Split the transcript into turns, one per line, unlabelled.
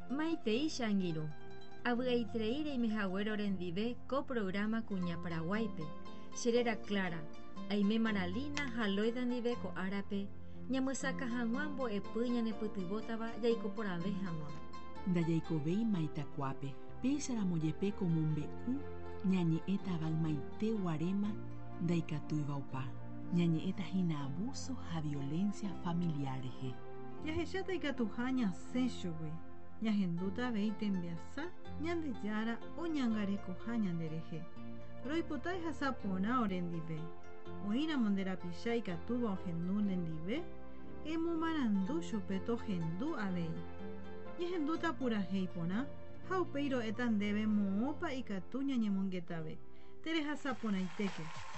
Maitei Shangiru. Avy'aiterei mehaguero rendive co programa Kuña Paraguaype. Cherera Clara. Aime Maralina haloida ndive ko árape. Ñamysaka hag̃ua mbo'epy ñanepytyvótava jaiko porãve hag̃ua.
Ndajaikovei maitakuápe. Péicharamo jepe ko mombe'u ñañe'ẽtava ymaite guarema ndaikatúiva opa. Ñañe'ẽtahína abuso ha violencia familiar rehe.
Jahecháta ikatuha ñasẽ chugui. Ñahendútavei tembiasa ñandejára oñangarekoha ñanderehe. Roipota ehasaporã orendive. Oíramo nderapicha ikatúva ohendu nendive. Emomarandu chupe tohendu avei. Ñahendúta purahéi porã ha upéi ro'éta ndéve moõpa ikatu ñañemongetave. Terehasaporãitéke.